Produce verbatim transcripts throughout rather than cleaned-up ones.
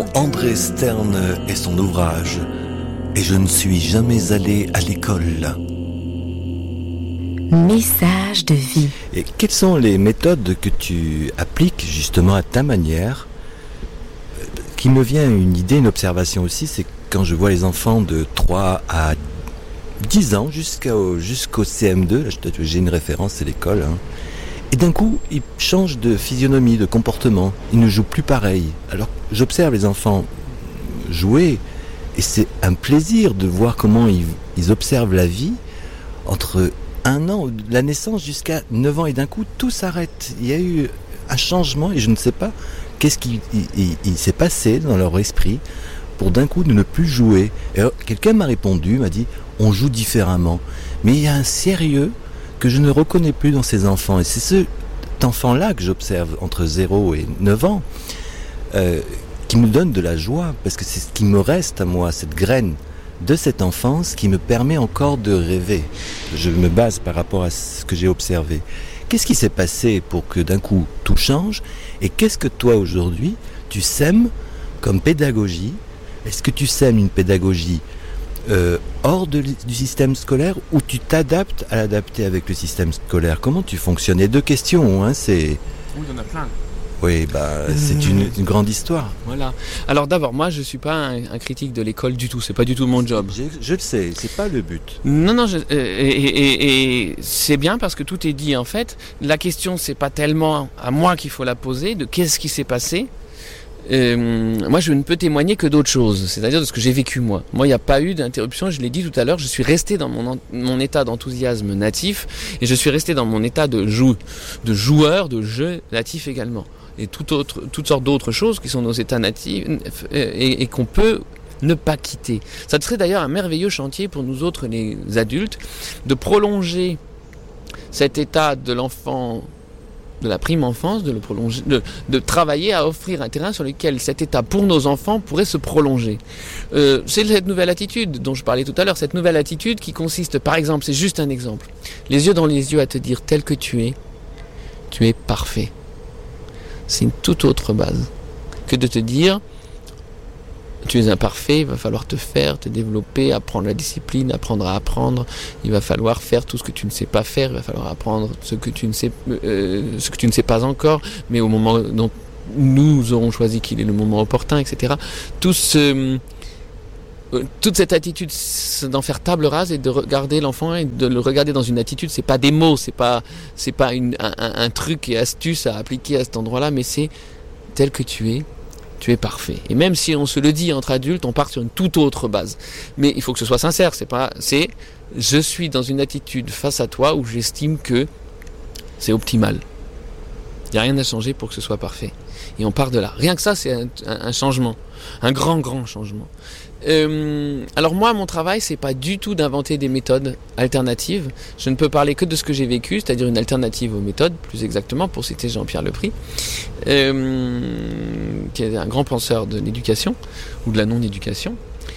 nom André Stern et son ouvrage « Et je ne suis jamais allé à l'école ». Message de vie. Et quelles sont les méthodes que tu appliques justement à ta manière? Qui me vient une idée, une observation aussi, c'est quand je vois les enfants de trois à dix ans jusqu'au, jusqu'au C M deux, là, j'ai une référence, c'est l'école, hein, et d'un coup, ils changent de physionomie, de comportement, ils ne jouent plus pareil. Alors j'observe les enfants jouer, et c'est un plaisir de voir comment ils, ils observent la vie entre un an, de la naissance jusqu'à neuf ans, et d'un coup, tout s'arrête. Il y a eu un changement, et je ne sais pas qu'est-ce qui il, il, il s'est passé dans leur esprit pour d'un coup de ne plus jouer. Et alors, quelqu'un m'a répondu, m'a dit, on joue différemment. Mais il y a un sérieux que je ne reconnais plus dans ces enfants. Et c'est cet enfant-là que j'observe entre zéro et neuf ans, euh, qui me donne de la joie, parce que c'est ce qui me reste à moi, cette graine de cette enfance qui me permet encore de rêver. Je me base par rapport à ce que j'ai observé. Qu'est-ce qui s'est passé pour que d'un coup tout change? Et qu'est-ce que toi aujourd'hui tu sèmes comme pédagogie? Est-ce que tu sèmes une pédagogie euh, hors de, du système scolaire, ou tu t'adaptes à l'adapter avec le système scolaire? Comment tu fonctionnes? Il y a deux questions, hein, c'est... Oui, il y en a plein. Oui, bah, c'est une, une grande histoire. Voilà. Alors d'abord, moi, je suis pas un, un critique de l'école du tout. C'est pas du tout mon job. Je, je le sais, c'est pas le but. Non, non. Je, et, et, et c'est bien parce que tout est dit en fait. La question, c'est pas tellement à moi qu'il faut la poser. De qu'est-ce qui s'est passé. Euh, moi, je ne peux témoigner que d'autres choses, c'est-à-dire de ce que j'ai vécu moi. Moi, il n'y a pas eu d'interruption. Je l'ai dit tout à l'heure. Je suis resté dans mon, mon état d'enthousiasme natif, et je suis resté dans mon état de jou, de joueur, de jeu natif également. Et tout autre, toutes sortes d'autres choses qui sont nos états natifs et, et qu'on peut ne pas quitter. Ça serait d'ailleurs un merveilleux chantier pour nous autres, les adultes, de prolonger cet état de l'enfant, de la prime enfance, de le prolonger, de, de travailler à offrir un terrain sur lequel cet état pour nos enfants pourrait se prolonger. Euh, c'est cette nouvelle attitude dont je parlais tout à l'heure, cette nouvelle attitude qui consiste, par exemple, c'est juste un exemple, les yeux dans les yeux à te dire tel que tu es, tu es parfait. C'est une toute autre base que de te dire tu es imparfait, il va falloir te faire, te développer, apprendre la discipline, apprendre à apprendre, il va falloir faire tout ce que tu ne sais pas faire, il va falloir apprendre ce que tu ne sais, euh, ce que tu ne sais pas encore, mais au moment dont nous aurons choisi qu'il est le moment opportun, et cetera. Tout ce, euh, toute cette attitude d'en faire table rase et de regarder l'enfant et de le regarder dans une attitude, c'est pas des mots, c'est pas, c'est pas une, un, un truc et astuce à appliquer à cet endroit-là, mais c'est tel que tu es. Tu es parfait. Et même si on se le dit entre adultes, on part sur une toute autre base. Mais il faut que ce soit sincère. C'est pas, c'est, je suis dans une attitude face à toi où j'estime que c'est optimal. Il n'y a rien à changer pour que ce soit parfait. Et on part de là. Rien que ça, c'est un, un, un changement. Un grand, grand changement. Euh, alors moi, mon travail, c'est pas du tout d'inventer des méthodes alternatives. Je ne peux parler que de ce que j'ai vécu, c'est-à-dire une alternative aux méthodes, plus exactement, pour citer Jean-Pierre Lepris, euh, qui est un grand penseur de l'éducation, ou de la non-éducation.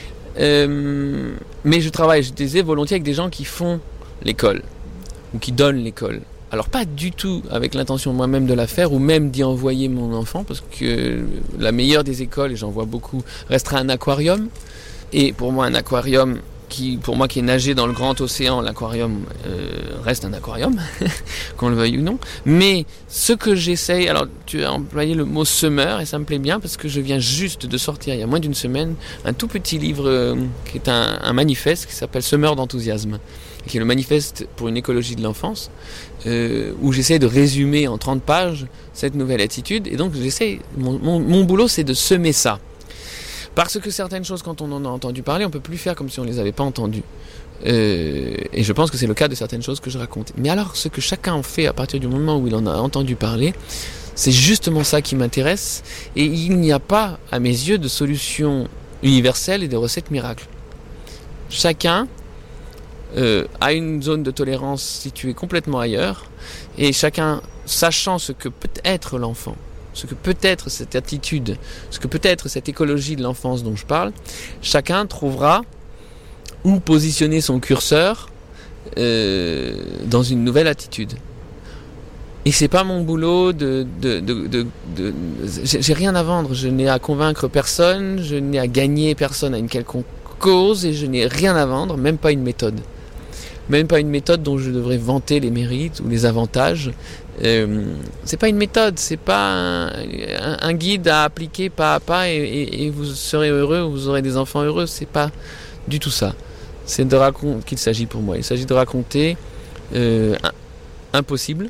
Euh, mais je travaille, je disais, volontiers avec des gens qui font l'école, ou qui donnent l'école. Alors pas du tout avec l'intention moi-même de la faire, ou même d'y envoyer mon enfant, parce que la meilleure des écoles, et j'en vois beaucoup, restera un aquarium. Et pour moi, un aquarium, qui, pour moi qui ai nagé dans le grand océan, l'aquarium euh, reste un aquarium, qu'on le veuille ou non. Mais ce que j'essaye, alors tu as employé le mot semeur, et ça me plaît bien, parce que je viens juste de sortir, il y a moins d'une semaine, un tout petit livre euh, qui est un, un manifeste, qui s'appelle Semeur d'enthousiasme, qui est le manifeste pour une écologie de l'enfance, euh, où j'essaie de résumer en trente pages cette nouvelle attitude. Et donc j'essaie, mon, mon, mon boulot, c'est de semer ça. Parce que certaines choses, quand on en a entendu parler, on ne peut plus faire comme si on ne les avait pas entendues. Euh, et je pense que c'est le cas de certaines choses que je raconte. Mais alors, ce que chacun en fait à partir du moment où il en a entendu parler, c'est justement ça qui m'intéresse. Et il n'y a pas, à mes yeux, de solution universelle et de recette miracle. Chacun euh, a une zone de tolérance située complètement ailleurs, et chacun, sachant ce que peut être l'enfant, ce que peut être cette attitude, ce que peut être cette écologie de l'enfance dont je parle, chacun trouvera où positionner son curseur euh, dans une nouvelle attitude. Et c'est pas mon boulot de, de, de, de, de, de j'ai, j'ai rien à vendre, je n'ai à convaincre personne, je n'ai à gagner personne à une quelconque cause, et je n'ai rien à vendre, même pas une méthode. Même pas une méthode dont je devrais vanter les mérites ou les avantages. Euh, c'est pas une méthode, c'est pas un, un, un guide à appliquer pas à pas et, et, et vous serez heureux, vous aurez des enfants heureux. C'est pas du tout ça. C'est de raconter qu'il s'agit pour moi. Il s'agit de raconter euh, un, impossible,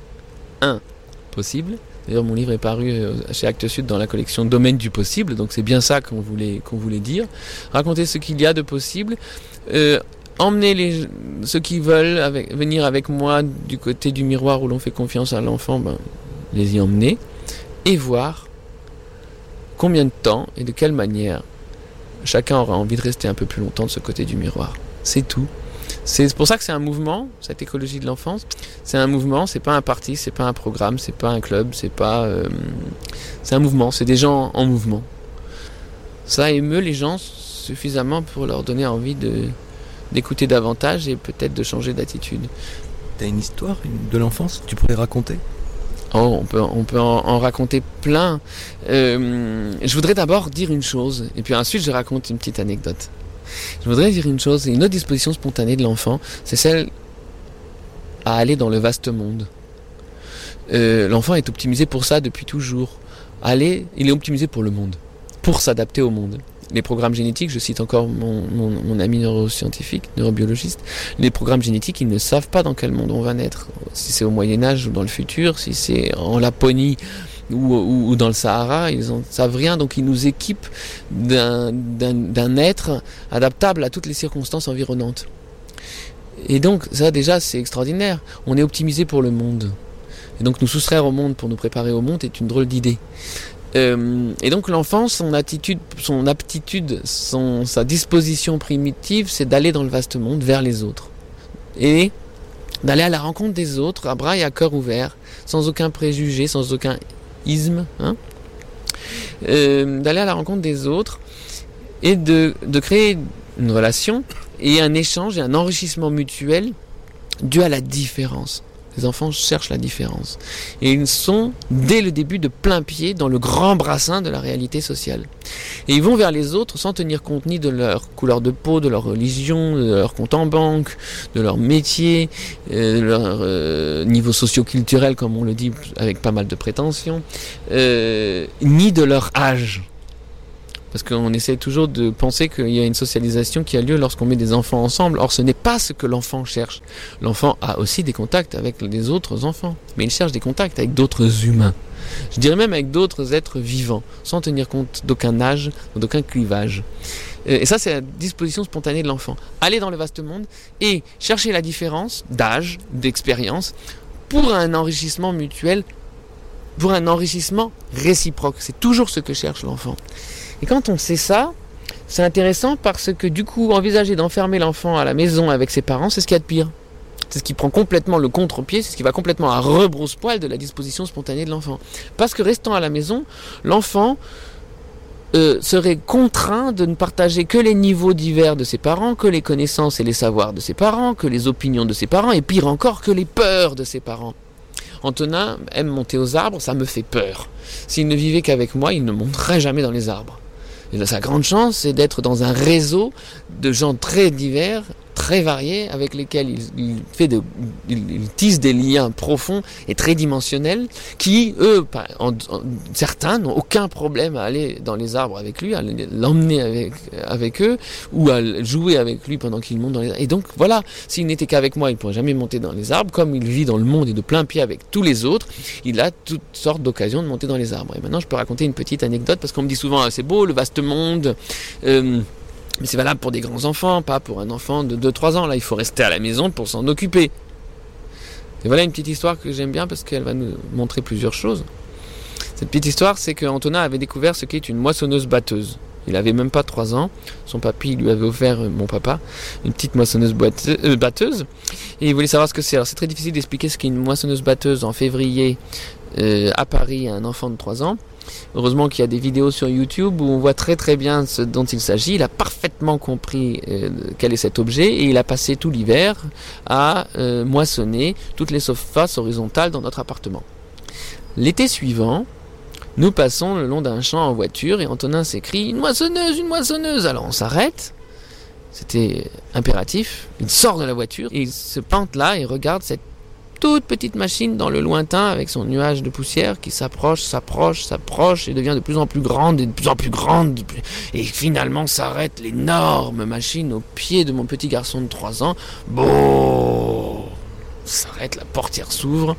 impossible. D'ailleurs, mon livre est paru chez Actes Sud dans la collection Domaine du possible, donc c'est bien ça qu'on voulait qu'on voulait dire. Raconter ce qu'il y a de possible. Euh, Emmener les, ceux qui veulent avec, venir avec moi du côté du miroir où l'on fait confiance à l'enfant, ben, les y emmener et voir combien de temps et de quelle manière chacun aura envie de rester un peu plus longtemps de ce côté du miroir. C'est tout. C'est pour ça que c'est un mouvement, cette écologie de l'enfance. C'est un mouvement, c'est pas un parti, c'est pas un programme, c'est pas un club, c'est pas, euh, c'est un mouvement, c'est des gens en mouvement. Ça émeut les gens suffisamment pour leur donner envie de d'écouter davantage et peut-être de changer d'attitude. T'as une histoire de l'enfance que tu pourrais raconter ? Oh, on peut, on peut en, en raconter plein. Euh, je voudrais d'abord dire une chose, et puis ensuite je raconte une petite anecdote. Je voudrais dire une chose, une autre disposition spontanée de l'enfant, c'est celle à aller dans le vaste monde. Euh, l'enfant est optimisé pour ça depuis toujours. Aller, il est optimisé pour le monde, pour s'adapter au monde. Les programmes génétiques, je cite encore mon, mon, mon ami neuroscientifique, neurobiologiste, les programmes génétiques, ils ne savent pas dans quel monde on va naître. Si c'est au Moyen-Âge ou dans le futur, si c'est en Laponie ou, ou, ou dans le Sahara, ils n'en savent rien, donc ils nous équipent d'un, d'un, d'un être adaptable à toutes les circonstances environnantes. Et donc, ça déjà, c'est extraordinaire. On est optimisé pour le monde. Et donc, nous soustraire au monde pour nous préparer au monde est une drôle d'idée. Euh, et donc l'enfant, son attitude, son aptitude, son, sa disposition primitive, c'est d'aller dans le vaste monde vers les autres. Et d'aller à la rencontre des autres, à bras et à cœur ouverts, sans aucun préjugé, sans aucun isme. Hein euh, d'aller à la rencontre des autres et de, de créer une relation et un échange et un enrichissement mutuel dû à la différence. Les enfants cherchent la différence. Et ils sont, dès le début, de plein pied dans le grand brassin de la réalité sociale. Et ils vont vers les autres sans tenir compte ni de leur couleur de peau, de leur religion, de leur compte en banque, de leur métier, euh, de leur euh, niveau socio-culturel, comme on le dit avec pas mal de prétention, euh, ni de leur âge. Parce qu'on essaie toujours de penser qu'il y a une socialisation qui a lieu lorsqu'on met des enfants ensemble. Or, ce n'est pas ce que l'enfant cherche. L'enfant a aussi des contacts avec les autres enfants. Mais il cherche des contacts avec d'autres humains. Je dirais même avec d'autres êtres vivants, sans tenir compte d'aucun âge, d'aucun clivage. Et ça, c'est la disposition spontanée de l'enfant. Aller dans le vaste monde et chercher la différence d'âge, d'expérience, pour un enrichissement mutuel, pour un enrichissement réciproque. C'est toujours ce que cherche l'enfant. Et quand on sait ça, c'est intéressant parce que du coup, envisager d'enfermer l'enfant à la maison avec ses parents, c'est ce qu'il y a de pire. C'est ce qui prend complètement le contre-pied, c'est ce qui va complètement à rebrousse-poil de la disposition spontanée de l'enfant. Parce que restant à la maison, l'enfant euh, serait contraint de ne partager que les niveaux divers de ses parents, que les connaissances et les savoirs de ses parents, que les opinions de ses parents, et pire encore, que les peurs de ses parents. Antonin aime monter aux arbres, ça me fait peur. S'il ne vivait qu'avec moi, il ne monterait jamais dans les arbres. Et sa grande chance, c'est d'être dans un réseau de gens très divers, très variés, avec lesquels il, il, fait de, il, il tisse des liens profonds et très dimensionnels, qui, eux, en, en, certains n'ont aucun problème à aller dans les arbres avec lui, à l'emmener avec, avec eux, ou à jouer avec lui pendant qu'il monte dans les arbres. Et donc, voilà, s'il n'était qu'avec moi, il ne pourrait jamais monter dans les arbres. Comme il vit dans le monde et de plein pied avec tous les autres, il a toutes sortes d'occasions de monter dans les arbres. Et maintenant, je peux raconter une petite anecdote, parce qu'on me dit souvent, ah, c'est beau, le vaste monde... Euh, Mais c'est valable pour des grands enfants, pas pour un enfant de deux trois ans. Là, il faut rester à la maison pour s'en occuper. Et voilà une petite histoire que j'aime bien parce qu'elle va nous montrer plusieurs choses. Cette petite histoire, c'est qu'Antonin avait découvert ce qu'est une moissonneuse-batteuse. Il avait même pas trois ans. Son papy lui avait offert, euh, mon papa, une petite moissonneuse-batteuse. Euh, et il voulait savoir ce que c'est. Alors, c'est très difficile d'expliquer ce qu'est une moissonneuse-batteuse en février euh, à Paris à un enfant de trois ans. Heureusement qu'il y a des vidéos sur YouTube où on voit très très bien ce dont il s'agit. Il a parfaitement compris euh, quel est cet objet et il a passé tout l'hiver à euh, moissonner toutes les surfaces horizontales dans notre appartement. L'été suivant, nous passons le long d'un champ en voiture et Antonin s'écrie « Une moissonneuse, une moissonneuse !» Alors on s'arrête, c'était impératif, il sort de la voiture et il se pente là et regarde cette toute petite machine dans le lointain avec son nuage de poussière qui s'approche, s'approche, s'approche et devient de plus en plus grande et de plus en plus grande et finalement s'arrête l'énorme machine au pied de mon petit garçon de trois ans. Bon, s'arrête, la portière s'ouvre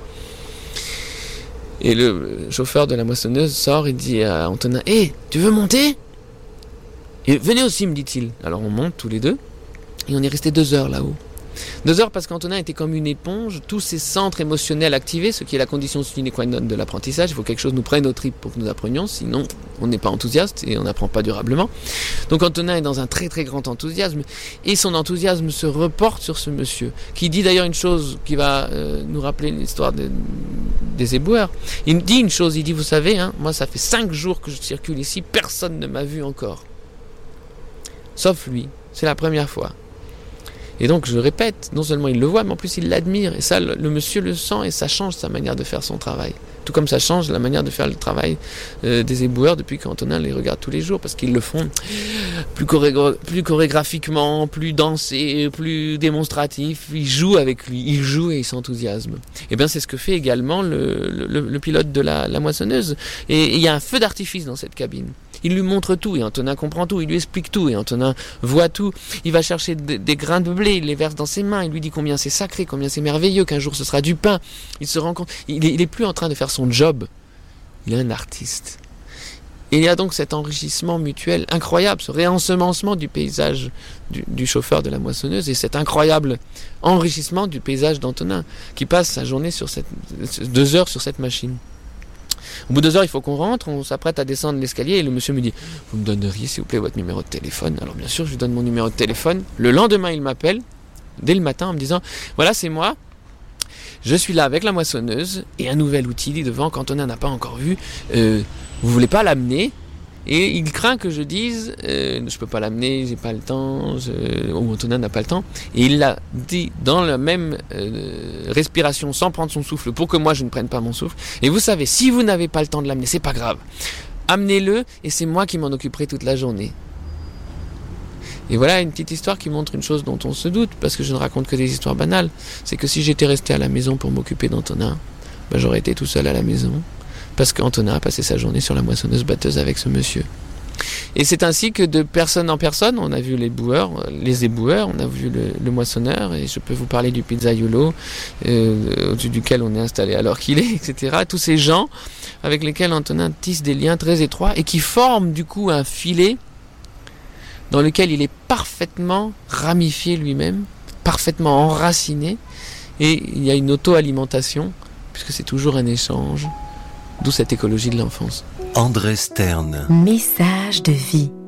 et le chauffeur de la moissonneuse sort et dit à Antonin « Hé, hey, tu veux monter ?» Et venez aussi, me dit-il. Alors on monte tous les deux et on est resté deux heures là-haut. Deux heures parce qu'Antonin était comme une éponge, tous ses centres émotionnels activés, ce qui est la condition sine qua non de l'apprentissage. Il faut que quelque chose nous prenne au tripes pour que nous apprenions, sinon on n'est pas enthousiaste et on n'apprend pas durablement. Donc Antonin est dans un très très grand enthousiasme et son enthousiasme se reporte sur ce monsieur qui dit d'ailleurs une chose qui va euh, nous rappeler l'histoire de, des éboueurs. Il me dit une chose, il dit vous savez, hein, moi ça fait cinq jours que je circule ici, personne ne m'a vu encore. Sauf lui, c'est la première fois. Et donc je répète, non seulement il le voit, mais en plus il l'admire. Et ça, le, le monsieur le sent et ça change sa manière de faire son travail. Tout comme ça change la manière de faire le travail euh, des éboueurs depuis qu'Antonin les regarde tous les jours. Parce qu'ils le font plus, chorégra- plus chorégraphiquement, plus dansé, plus démonstratif. Ils jouent avec lui, ils jouent et ils s'enthousiasment. Et bien c'est ce que fait également le, le, le pilote de la, la moissonneuse. Et il y a un feu d'artifice dans cette cabine. Il lui montre tout et Antonin comprend tout, il lui explique tout et Antonin voit tout. Il va chercher des, des grains de blé, il les verse dans ses mains, il lui dit combien c'est sacré, combien c'est merveilleux, qu'un jour ce sera du pain. Il se rend compte, il est, il est plus en train de faire son job, il est un artiste. Et il y a donc cet enrichissement mutuel incroyable, ce réensemencement du paysage du, du chauffeur de la moissonneuse et cet incroyable enrichissement du paysage d'Antonin qui passe sa journée sur cette, deux heures sur cette machine. Au bout de deux heures, il faut qu'on rentre, on s'apprête à descendre l'escalier et le monsieur me dit « Vous me donneriez s'il vous plaît votre numéro de téléphone ?» Alors bien sûr, je lui donne mon numéro de téléphone. Le lendemain, il m'appelle, dès le matin, en me disant « Voilà, c'est moi, je suis là avec la moissonneuse et un nouvel outil devant qu'Antonin n'a pas encore vu. Euh, vous voulez pas l'amener ?» Et il craint que je dise euh, « Je peux pas l'amener, j'ai pas le temps, je... ou Antonin n'a pas le temps. » Et il l'a dit dans la même euh, respiration, sans prendre son souffle, pour que moi je ne prenne pas mon souffle. Et vous savez, si vous n'avez pas le temps de l'amener, c'est pas grave. Amenez-le et c'est moi qui m'en occuperai toute la journée. Et voilà une petite histoire qui montre une chose dont on se doute, parce que je ne raconte que des histoires banales. C'est que si j'étais resté à la maison pour m'occuper d'Antonin, ben j'aurais été tout seul à la maison. Parce qu'Antonin a passé sa journée sur la moissonneuse batteuse avec ce monsieur. Et c'est ainsi que de personne en personne, on a vu les boueurs, les éboueurs, on a vu le, le moissonneur, et je peux vous parler du pizzaiolo, euh, au-dessus duquel on est installé alors qu'il est, et cetera. Tous ces gens avec lesquels Antonin tisse des liens très étroits et qui forment du coup un filet dans lequel il est parfaitement ramifié lui-même, parfaitement enraciné, et il y a une auto-alimentation, puisque c'est toujours un échange. D'où cette écologie de l'enfance. André Stern. Message de vie.